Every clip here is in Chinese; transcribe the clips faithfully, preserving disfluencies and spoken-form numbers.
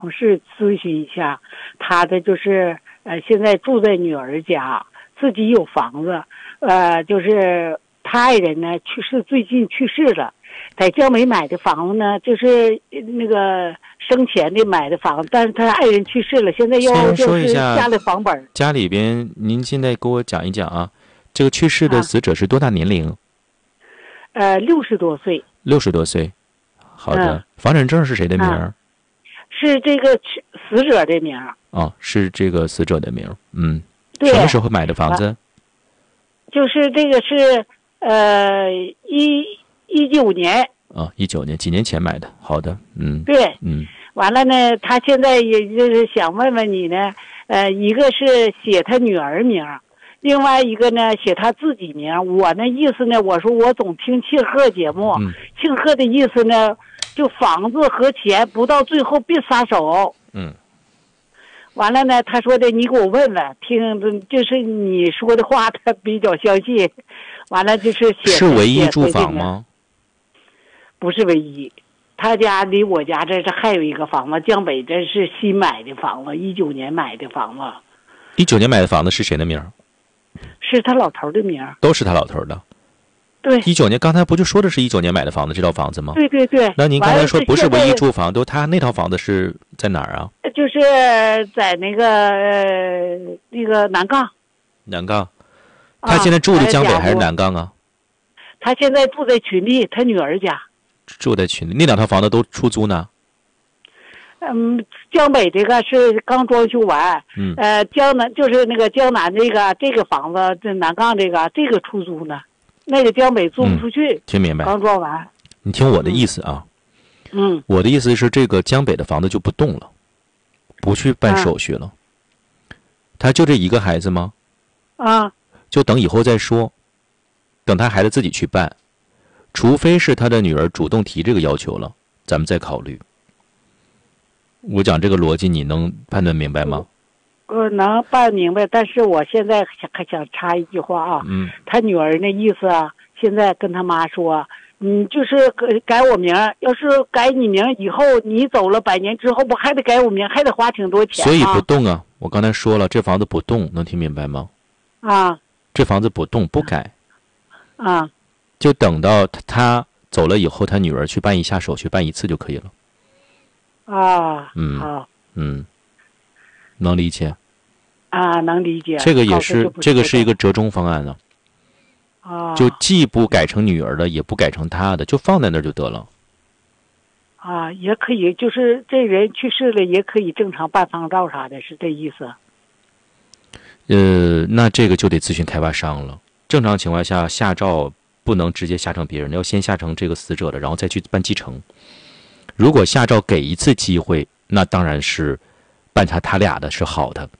事咨询一下，他的就是呃现在住在女儿家，自己有房子，呃就是他爱人呢去世，最近去世了，在江北买的房子呢，就是那个生前的买的房子，但是他爱人去世了，现在要先说一下下了房本。 家里边，您现在给我讲一讲啊，这个去世的死者是多大年龄？啊、 呃，六十多岁。 六十多岁，好的。嗯、房产证是谁的名儿？ 嗯、是这个死者的名儿。 哦，是这个死者的名儿。嗯， 对。 什么时候买的房子？啊、 就是这个是呃一一九年。 啊，一九年，几年前买的。好的，嗯， 对， 嗯， 完了呢，他现在也就是想问问你呢，呃，一个是写他女儿名，另外一个呢写他自己名。我那意思呢，我说我总听庆贺节目， 嗯、 庆贺的意思呢，就房子和钱不到最后别撒手。 嗯， 完了呢，他说的你给我问问，听就是你说的话，他比较相信。完了就是写是唯一住房吗？ 不是唯一，他家离我家这这还有一个房子，江北这是新买的房子，一九年买的房子。 一九年买的房子是谁的名？ 是他老头的名。 都是他老头的。 对。 一九年刚才不就说的是一九年买的房子，这套房子吗？ 对对对。 那您刚才说不是唯一住房，都他那套房子是在哪儿啊？ 就是在那个、呃、那个南岗。 南岗。他现在住的江北还是南岗啊？ 他现在住在群力，他女儿家。 住在群里，那两套房子都出租呢。 嗯，江北这个是刚装修完， 嗯， 呃，江南就是那个江南这个这个房子，这南岗这个这个出租呢，那个江北租不出去。 嗯、听明白？ 刚装完。 你听我的意思啊。 嗯。 我的意思是，这个江北的房子就不动了，不去办手续了。啊、他就这一个孩子吗？ 啊。 就等以后再说，等他孩子自己去办。除非是他的女儿主动提这个要求了，咱们再考虑。我讲这个逻辑，你能判断明白吗？ 我能办明白，但是我现在想还想插一句话啊。 嗯。 他女儿那意思啊，现在跟他妈说，你就是改我名，要是改你名以后，你走了百年之后，不还得改我名，还得花挺多钱吗？ 所以不动啊！我刚才说了，这房子不动，能听明白吗？ 啊。 这房子不动，不改。 啊。 就等到他走了以后，他女儿去办一下手续，办一次就可以了。 啊， 嗯， 好， 嗯，能理解。 啊，能理解。 这个也是，这个是一个折中方案呢。 啊。 就既不改成女儿的，也不改成他的，就放在那儿就得了。 啊，也可以，就是这人去世了，也可以正常办房照啥的，是这意思。 呃，那这个就得咨询开发商了。正常情况下，下照不能直接下成别人的，要先下成这个死者的，然后再去办继承。如果下照给一次机会，那当然是办他他俩的是好的，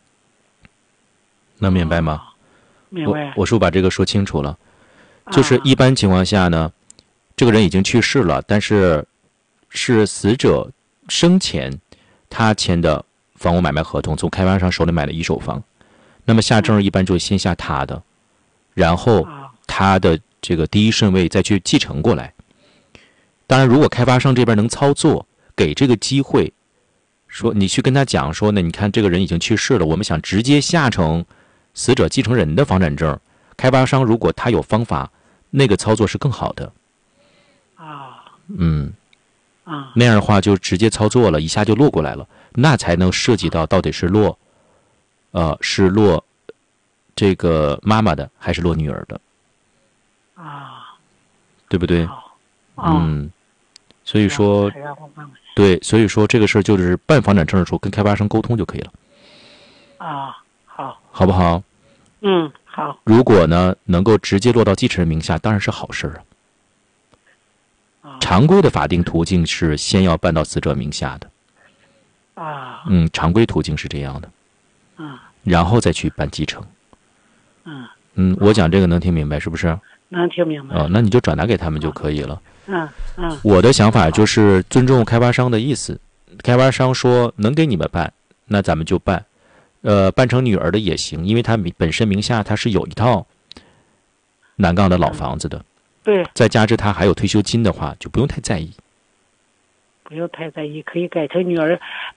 能明白吗？ 哦、明白。 我我是不是把这个说清楚了？就是一般情况下呢，这个人已经去世了，但是是死者生前他签的房屋买卖合同，从开发商手里买的一手房，那么下证一般就先下他的，然后他的这个第一顺位再去继承过来。当然，如果开发商这边能操作，给这个机会，说你去跟他讲说呢，你看这个人已经去世了，我们想直接下成死者继承人的房产证，开发商如果他有方法，那个操作是更好的。 啊， 嗯， 啊， 那样的话就直接操作了，一下就落过来了，那才能涉及到到底是落，呃，是落这个妈妈的还是落女儿的。 啊， 对不对？嗯，所以说， 对， 所以说这个事儿就是办房产证的时候跟开发商沟通就可以了。 啊，好， 好不好？ 嗯，好。 如果呢能够直接落到继承人名下，当然是好事儿啊。常规的法定途径是先要办到死者名下的。 啊。 嗯，常规途径是这样的。 嗯。 然后再去办继承。 嗯。 嗯，我讲这个能听明白是不是？ 能听明白。 哦，那你就转达给他们就可以了。 嗯嗯。 我的想法就是尊重开发商的意思，开发商说能给你们办，那咱们就办。呃，办成女儿的也行，因为他本身名下他是有一套南岗的老房子的。 对。 再加之他还有退休金的话，就不用太在意。 不用太在意，可以改成女儿